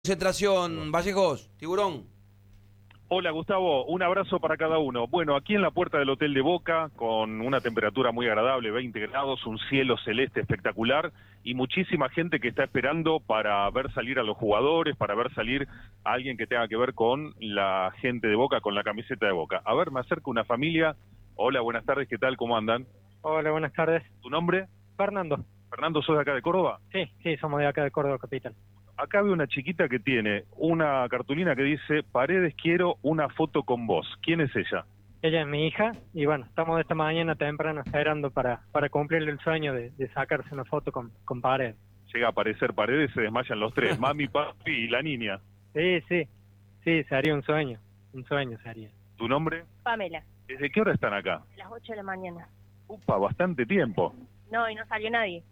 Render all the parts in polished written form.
Concentración, Vallejos, Tiburón. Hola Gustavo, un abrazo para cada uno. Bueno, aquí en la puerta del Hotel de Boca, con una temperatura muy agradable, 20 grados, un cielo celeste espectacular y muchísima gente que está esperando para ver salir a los jugadores, para ver salir a alguien que tenga que ver con la gente de Boca, con la camiseta de Boca. A ver, me acerco una familia. Hola, buenas tardes, ¿qué tal? ¿Cómo andan? Hola, buenas tardes. ¿Tu nombre? Fernando. Fernando, ¿sos de acá de Córdoba? Sí, somos de acá de Córdoba, capital. Acá veo una chiquita que tiene una cartulina que dice: Paredes, quiero una foto con vos. ¿Quién es ella? Ella es mi hija y bueno, estamos esta mañana temprano esperando para cumplirle el sueño de sacarse una foto con Paredes. Llega a aparecer Paredes, se desmayan los tres, mami, papi y la niña. Sí, sería un sueño sería. ¿Tu nombre? Pamela, ¿Desde qué hora están acá? a las 8 de la mañana. Upa, bastante tiempo. No, y no salió nadie.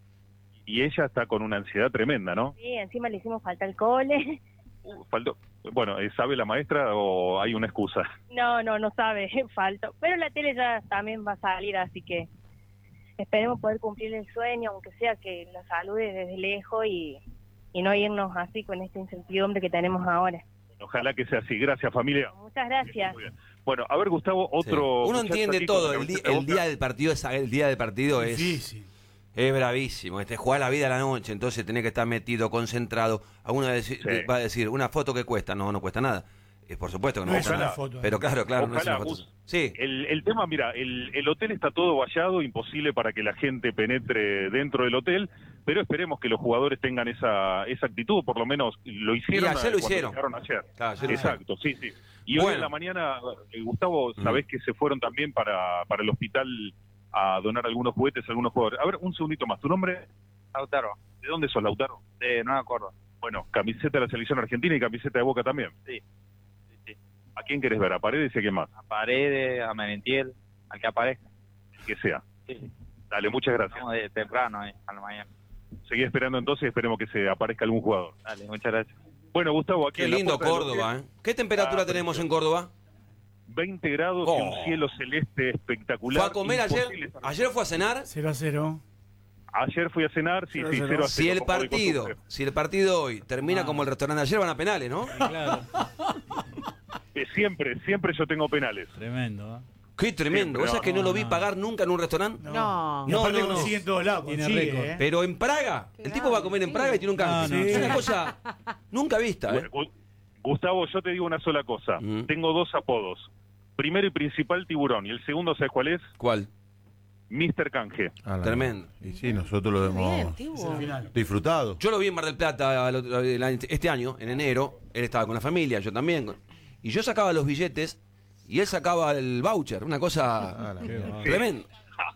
Y ella está con una ansiedad tremenda, ¿no? Sí, encima le hicimos falta al cole. Faltó. Bueno, ¿sabe la maestra o hay una excusa? No sabe, faltó. Pero la tele ya también va a salir, así que esperemos poder cumplir el sueño, aunque sea que la salude desde lejos y no irnos así con esta incertidumbre que tenemos ahora. Ojalá que sea así. Gracias, familia. Muchas gracias. Muy bien. Bueno, a ver, Gustavo, otro... Sí. Uno entiende todo, el día del partido es... Difícil. Es bravísimo, jugar la vida a la noche, entonces tenés que estar metido, concentrado. Alguno va a decir, una foto que cuesta, no cuesta nada. Por supuesto que no cuesta nada. Foto, pero claro, Ojalá, no es una foto. Sí. El tema, mira, el hotel está todo vallado, imposible para que la gente penetre dentro del hotel, pero esperemos que los jugadores tengan esa actitud, por lo menos lo hicieron. Y ayer lo hicieron. Ayer. Claro, ayer Exacto, sí. Y bueno. hoy en la mañana, Gustavo, sabés que se fueron también para el hospital a donar algunos juguetes a algunos jugadores. A ver, un segundito más. ¿Tu nombre? Lautaro, ¿De dónde sos, Lautaro? de Nueva Córdoba. Bueno, camiseta de la selección argentina y camiseta de Boca también. Sí. ¿A quién querés ver? ¿A Paredes y a quién más? A Paredes, a Merentiel, al que aparezca. Que sea. Sí. Dale, muchas gracias. Estamos de temprano a la mañana. Seguí esperando entonces y esperemos que se aparezca algún jugador. Dale, muchas gracias. Bueno, Gustavo, aquí Qué en la lindo puerta del Córdoba, hotel, ¿eh? ¿Qué temperatura tenemos en Córdoba? 20 grados y un cielo celeste espectacular. ¿Fue a comer ayer? Imposible. ¿Ayer fue a cenar? 0-0. Ayer fui a cenar, sí, 0-0. Si el como de partido, costumbre. hoy termina como el restaurante de ayer, van a penales, ¿no? Claro. Siempre yo tengo penales. Tremendo, ¿eh? Qué tremendo. ¿Vos sabés que no lo vi pagar nunca en un restaurante? Y aparte consigue en todos lados. Tiene Consigue, récord. Pero en Praga. El tipo va a comer en Praga y tiene un canje. No, Es sí. una cosa nunca vista, ¿eh? Bueno, Gustavo, yo te digo una sola cosa. Tengo dos apodos. Primero y principal, Tiburón. Y el segundo, ¿sabes cuál es? ¿Cuál? Mr. Canje. Tremendo. Y sí, nosotros lo hemos disfrutado. Yo lo vi en Mar del Plata este año, en enero. Él estaba con la familia, yo también. Y yo sacaba los billetes y él sacaba el voucher. Una cosa tremenda.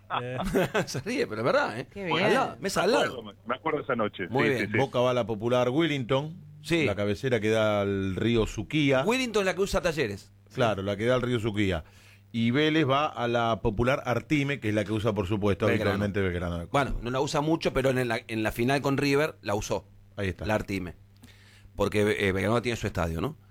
Se ríe, pero es verdad, ¿eh? Qué bien. Al lado, mesa al lado. Me acuerdo esa noche. Muy Sí, bien. sí, sí. Boca va a la popular Willington, Sí. la cabecera que da al río Suquía. Willington es la que usa Talleres. Claro, la que da al río Suquía. Y Vélez va a la popular Artime, que es la que usa, por supuesto, Belgrano. habitualmente Belgrano. Bueno, no la usa mucho, pero en la final con River la usó. Ahí está. La Artime. Porque Belgrano tiene su estadio, ¿no?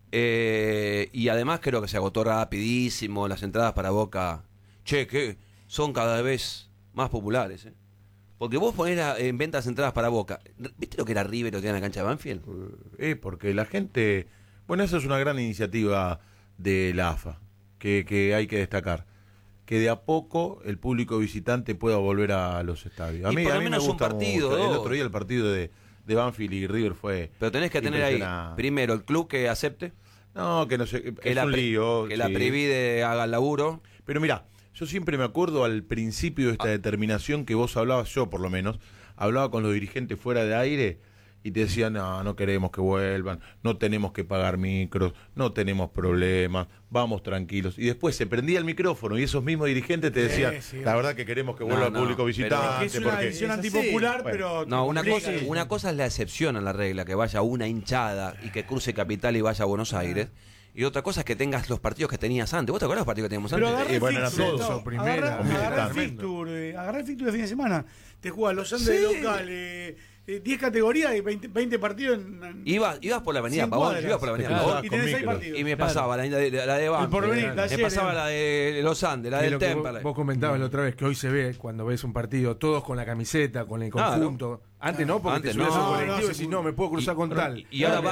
Y además creo que se agotó rapidísimo las entradas para Boca. Che, que son cada vez más populares, ¿eh? Porque vos ponés en venta las entradas para Boca. ¿Viste lo que era River o que era en la cancha de Banfield? Porque la gente... Bueno, esa es una gran iniciativa de la AFA, que hay que destacar. Que de a poco el público visitante pueda volver a los estadios. A Y mí, por a lo mí me menos un gusta partido, mucho. El dos. otro día el partido de Banfield y River fue... Pero tenés que tener ahí, impresionante. primero, el club que acepte, No, que no sé, que es la un lío. que la sí. Previde haga el laburo. Pero mira, yo siempre me acuerdo al principio de esta determinación que vos hablabas, yo por lo menos, hablaba con los dirigentes fuera de aire y te decían, no queremos que vuelvan, no tenemos que pagar micros, no tenemos problemas, vamos tranquilos. Y después se prendía el micrófono y esos mismos dirigentes te decían, la verdad que queremos que vuelva el público visitante. Es una decisión antipopular, Bueno. pero... No, una complica. cosa es la excepción a la regla, que vaya una hinchada y que cruce Capital y vaya a Buenos Aires. Y otra cosa es que tengas los partidos que tenías antes. ¿Vos te acuerdas los partidos que teníamos Pero antes? agarrá el bueno, era fixture, todo, no, primera, agarrá el tremendo. fixture, agarrá el fixture de fin de semana. Te juegas los Andes de local, 10 categorías y 20 partidos en Ibas por la avenida 100 Pavón, cuadras. yo iba por la avenida Claro. Pavón Y tenés 6 micro. partidos. y me pasaba la de Banfield, Porvenir, me Talleres. pasaba la de Los Andes, la Que del lo que Temperley. vos comentabas la otra vez, que hoy se ve cuando ves un partido, todos con la camiseta, con el Claro. conjunto. Antes no, porque Antes te subías a no. un colectivo No, y decís, no, me puedo cruzar con tal. Y ahora